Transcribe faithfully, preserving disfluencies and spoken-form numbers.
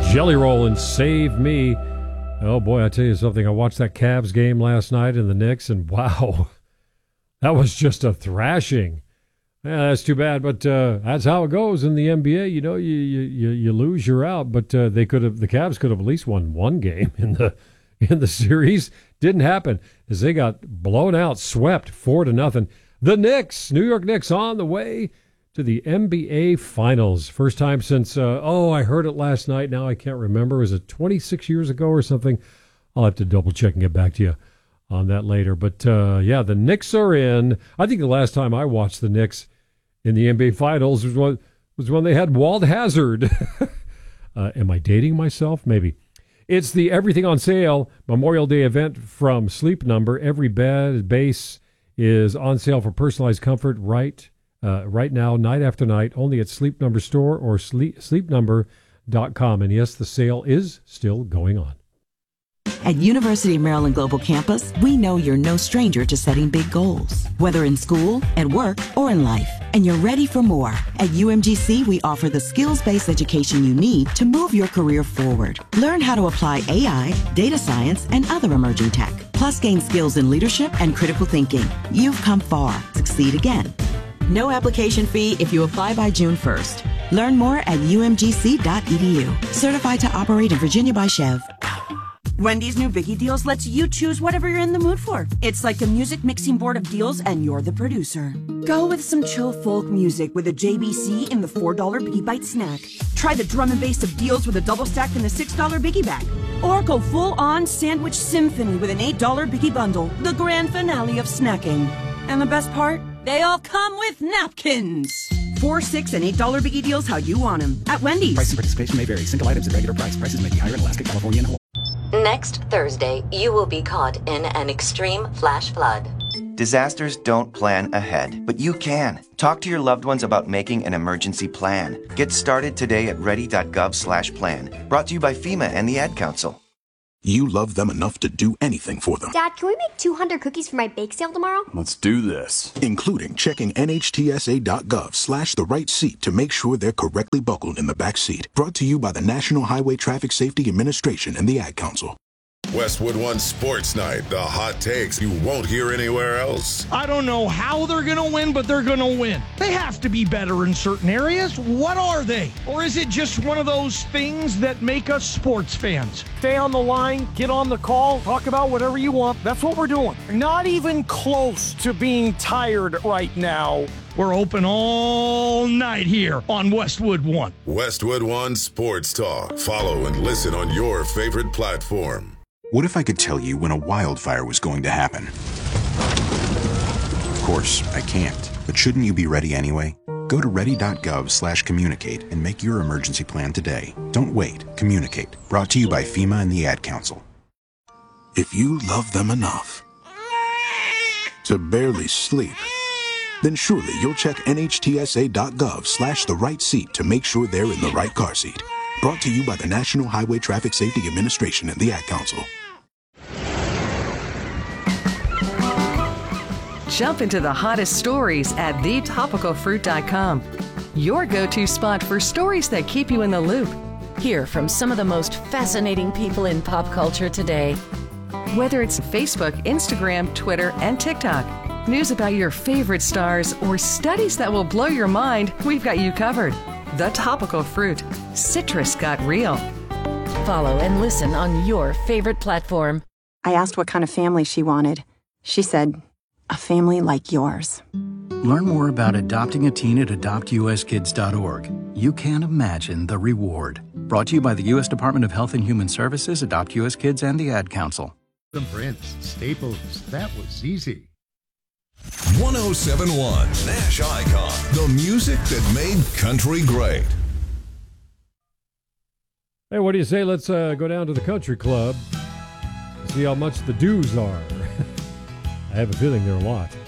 Jelly Roll and Save Me. Oh, boy, I tell you something. I watched that Cavs game last night in the Knicks, and wow, that was just a thrashing. Yeah, that's too bad, but uh, that's how it goes in the N B A. You know, you you you lose, you're out. But uh, they could have, the Cavs could have at least won one game in the in the series. Didn't happen as they got blown out, swept four to nothing. The Knicks, New York Knicks, on the way to the N B A Finals. First time since, uh, oh, I heard it last night. Now I can't remember. Was it twenty-six years ago or something? I'll have to double check and get back to you on that later. But, uh, yeah, the Knicks are in. I think the last time I watched the Knicks in the N B A Finals was when, was when they had Walt Hazzard. uh, am I dating myself? Maybe. It's the Everything on Sale Memorial Day event from Sleep Number. Every bed, base is on sale for personalized comfort right uh, right now, night after night, only at Sleep Number Store or sleep, sleep number dot com. And yes, the sale is still going on. At University of Maryland Global Campus, we know you're no stranger to setting big goals, whether in school, at work, or in life. And you're ready for more. At U M G C, we offer the skills-based education you need to move your career forward. Learn how to apply A I, data science, and other emerging tech. Plus, gain skills in leadership and critical thinking. You've come far. Succeed again. No application fee if you apply by June first. Learn more at U M G C dot E D U. Certified to operate in Virginia by Chev. Wendy's new Biggie Deals lets you choose whatever you're in the mood for. It's like a music mixing board of deals, and you're the producer. Go with some chill folk music with a J B C in the four dollar Biggie Bite snack. Try the drum and bass of deals with a double stack in the six dollar Biggie Bag. Or go full-on sandwich symphony with an eight dollar Biggie Bundle, the grand finale of snacking. And the best part? They all come with napkins. Four, six, and eight dollar Biggie Deals how you want them at Wendy's. Price and participation may vary. Single items at regular price. Prices may be higher in Alaska, California, and Hawaii. Next Thursday, you will be caught in an extreme flash flood. Disasters don't plan ahead, but you can. Talk to your loved ones about making an emergency plan. Get started today at ready dot gov slash plan. Brought to you by FEMA and the Ad Council. You love them enough to do anything for them. Dad, can we make two hundred cookies for my bake sale tomorrow? Let's do this. Including checking N H T S A dot gov slash the right seat to make sure they're correctly buckled in the back seat. Brought to you by the National Highway Traffic Safety Administration and the Ad Council. Westwood One Sports Night, the hot takes you won't hear anywhere else. I don't know how they're going to win, but they're going to win. They have to be better in certain areas. What are they? Or is it just one of those things that make us sports fans? Stay on the line, get on the call, talk about whatever you want. That's what we're doing. Not even close to being tired right now. We're open all night here on Westwood One. Westwood One Sports Talk. Follow and listen on your favorite platform. What if I could tell you when a wildfire was going to happen? Of course, I can't. But shouldn't you be ready anyway? Go to ready dot gov slash communicate and make your emergency plan today. Don't wait. Communicate. Brought to you by FEMA and the Ad Council. If you love them enough to barely sleep, then surely you'll check N H T S A dot gov slash the right seat to make sure they're in the right car seat. Brought to you by the National Highway Traffic Safety Administration and the Ad Council. Jump into the hottest stories at the topical fruit dot com. Your go-to spot for stories that keep you in the loop. Hear from some of the most fascinating people in pop culture today. Whether it's Facebook, Instagram, Twitter, and TikTok, news about your favorite stars, or studies that will blow your mind, we've got you covered. The Topical Fruit. Citrus got real. Follow and listen on your favorite platform. I asked what kind of family she wanted. She said, a family like yours. Learn more about adopting a teen at adopt U S kids dot org. You can't imagine the reward. Brought to you by the U S Department of Health and Human Services, Adopt U S Kids, and the Ad Council. The Prince, Staples, that was easy. one oh seven point one Nash Icon, the music that made country great. Hey, what do you say? Let's uh, go down to the country club, see how much the dues are. I have a feeling they're a lot.